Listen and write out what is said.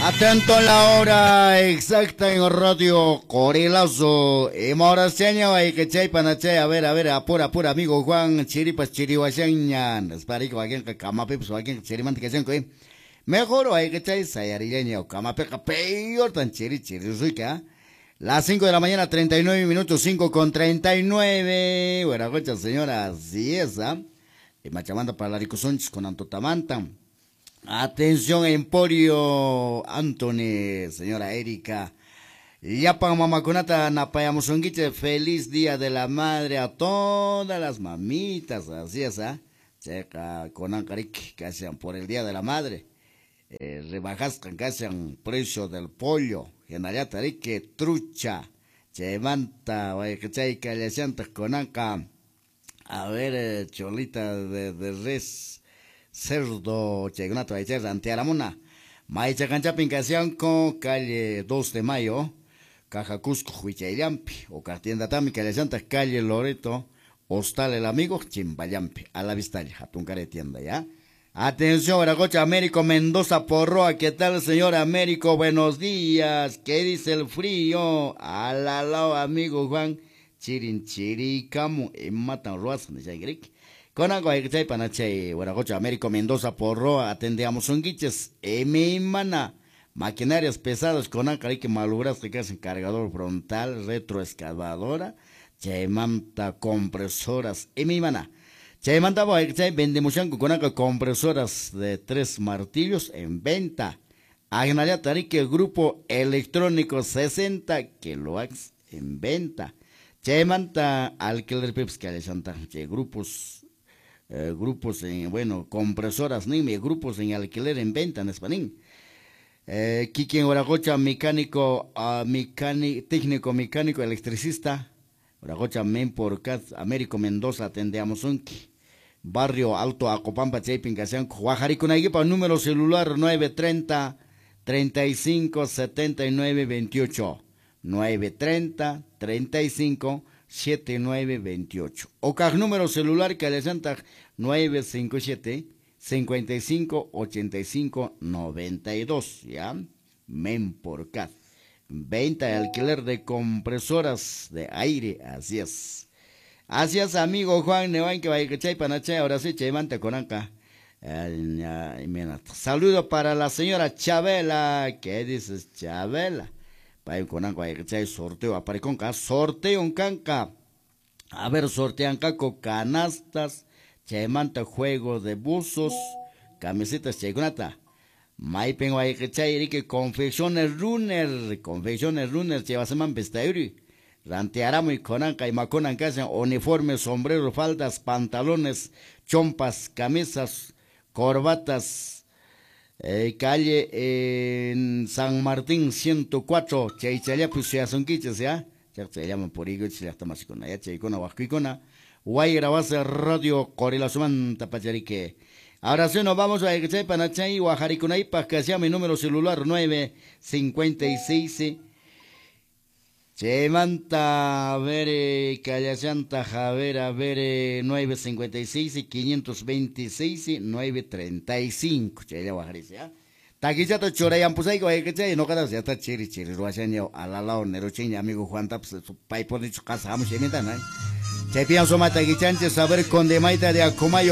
Atento a la hora exacta en Radio Corilazo. Y moraseño hay que chay panache. A ver, apura, amigo Juan. Chiripas, chirihuaseñan. Esparico, alguien que camape, pues alguien que chirimante que sean que. Mejor hay que chay sayarileño. Camape, peor tan chirizuica. Las 5 de la mañana, 39 minutos, 5:39. Buenas noches, señoras. Sí, esa. Y machamanda para la ricosonchis con Antotamanta. Atención, Emporio Anthony, señora Erika. Yapan mamaconata napayamosonguiche, feliz día de la madre a todas las mamitas, así es, ¿ah? Checa con Ancaric, que hacen por el día de la madre. Rebajas que hacen precio del pollo, genariatarique, trucha, chemanta, que chay que le sientas con Anca. A ver, cholita de res. Cerdo, chegunato, ahí se antearamuna. Maicha cancha pincación con calle 2 de Mayo, Caja Cusco, Huichayampi, o Cartienda Tami, calle Santa, calle Loreto, Hostal el Amigo, Chimbayampi, a la vista, Jatuncare tienda, ¿ya? Atención, Aragocha, Américo Mendoza Porroa, ¿qué tal, señor Américo? Buenos días, ¿qué dice el frío? Alalao, amigo Juan, Chiricamo, en Matan Ruas, de Chagric. Con algo hay que chay panache, Guaragocha, Américo Mendoza Porroa, atendemos un guiches, mana, maquinarias pesadas con acá que malugras que hacen cargador frontal, retroexcavadora, chaymanta compresoras, mana, chaymanta voy que chay vendemos con acá compresoras de 3 martillos en venta, agnalia tarique grupo electrónico 60 kilowatts en venta, chaymanta alquiler pips que santa, grupos en, bueno, compresoras, ni grupos en alquiler en venta en español. Kiki en Oragocha, técnico mecánico, electricista. Oragocha, Memporcat, Américo Mendoza, atendemos un barrio Alto Acopampa, Chapin, Casean, Guajaricunaguipa, número celular 930 35 79 28. 930 35 7928. O CAG número celular que le senta 957 55 85 92, ¿ya? Memporcat. Venta y alquiler de compresoras de aire, así es. Así es, amigo Juan Nevain, que vaya que chay panache, ahora sí, chaymante con acá. Saludo para la señora Chabela. ¿Qué dices, Chabela? Para con algo hay que chay sorteo, apareconca, sorteo en canca. A ver, sortean caco, canastas, chaymanta, juego de buzos, camisetas, chaygunata. Maipen hay que chay, que confecciones runner, chevaseman pestauri. Rantearamo y conanca y maconan que hacen uniformes, sombreros, faldas, pantalones, chompas, camisas, corbatas. Calle en San Martín 104, Chaychalia, pues ya son quiches, ¿ya? Ya se llaman por ello, se hasta más con ya Chaykona, Huasquicona, Guayra base Radio Corilazuman, Tapacharique. Ahora sí nos vamos a Echay, Panachay, Guajaricunay, que sea mi número celular 956. Chemanta, a ver, Calle Santa, Javer, a ver, 956 y 526 y 935. Chaya Guajarice, ¿ah? Taquillato chorayan, pues hay que chay, no cada ya está chiri, ruaseño, a la lao, nerochiña, amigo Juan Taps, su pai por dicho casa, vamos a imitar, ¿no? Chepian soma taquichanche, saber con de maita de Acomayo.